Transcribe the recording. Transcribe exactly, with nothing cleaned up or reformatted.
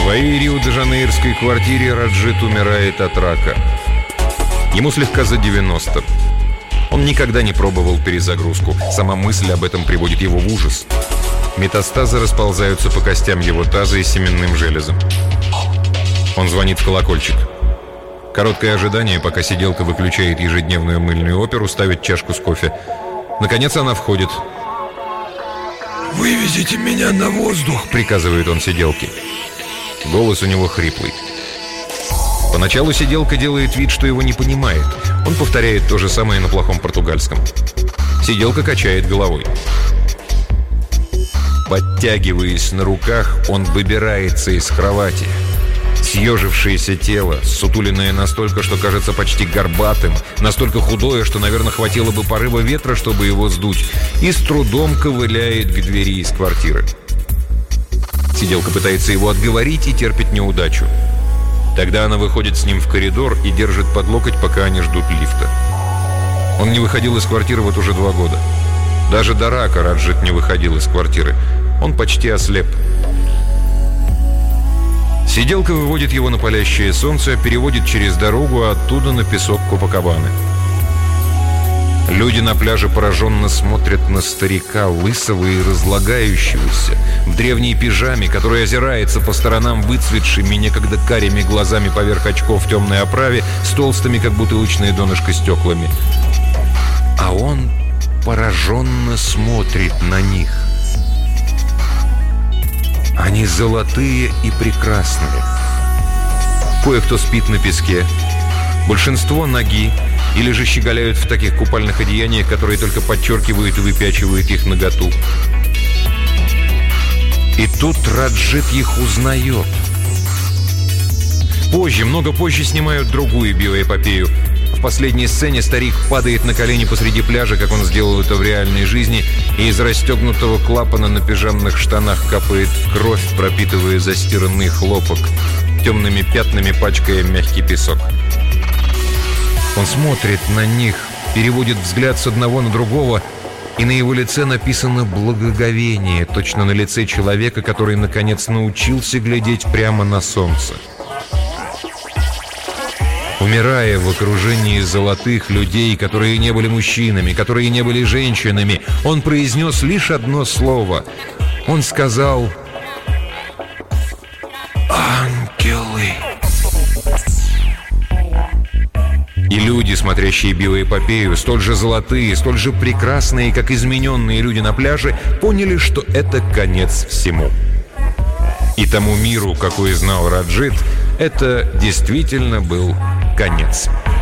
своей рио-де-жанейрской квартире Раджит умирает от рака. Ему слегка за девяносто. Он никогда не пробовал перезагрузку. Сама мысль об этом приводит его в ужас. Метастазы расползаются по костям его таза и семенным железам. Он звонит в колокольчик. Короткое ожидание, пока сиделка выключает ежедневную мыльную оперу, ставит чашку с кофе. Наконец она входит. «Вывезите меня на воздух», — приказывает он сиделке. Голос у него хриплый. Поначалу сиделка делает вид, что его не понимает. Он повторяет то же самое на плохом португальском. Сиделка качает головой. Подтягиваясь на руках, он выбирается из кровати. Съежившееся тело, сутуленное настолько, что кажется почти горбатым, настолько худое, что, наверное, хватило бы порыва ветра, чтобы его сдуть, и с трудом ковыляет к двери из квартиры. Сиделка пытается его отговорить и терпит неудачу. Тогда она выходит с ним в коридор и держит под локоть, пока они ждут лифта. Он не выходил из квартиры вот уже два года. Даже до рака Раджит не выходил из квартиры. Он почти ослеп. Сиделка выводит его на палящее солнце, переводит через дорогу, а оттуда на песок Копакабаны. Люди на пляже пораженно смотрят на старика, лысого и разлагающегося, в древней пижаме, который озирается по сторонам выцветшими, некогда карими глазами поверх очков в темной оправе, с толстыми, как бутылочное донышко, стеклами. А он пораженно смотрит на них. Они золотые и прекрасные. Кое-кто спит на песке. Большинство ноги или же щеголяют в таких купальных одеяниях, которые только подчеркивают и выпячивают их наготу. И тут Раджит их узнает. Позже, много позже снимают другую биоэпопею. В последней сцене старик падает на колени посреди пляжа, как он сделал это в реальной жизни, и из расстегнутого клапана на пижамных штанах капает кровь, пропитывая застиранный хлопок, темными пятнами пачкая мягкий песок. Он смотрит на них, переводит взгляд с одного на другого, и на его лице написано благоговение, точно на лице человека, который, наконец, научился глядеть прямо на солнце. Умирая в окружении золотых людей, которые не были мужчинами, которые не были женщинами, он произнес лишь одно слово. Он сказал «Ангелы». И люди, смотрящие биоэпопею, столь же золотые, столь же прекрасные, как измененные люди на пляже, поняли, что это конец всему. И тому миру, какой знал Раджит, это действительно был конец.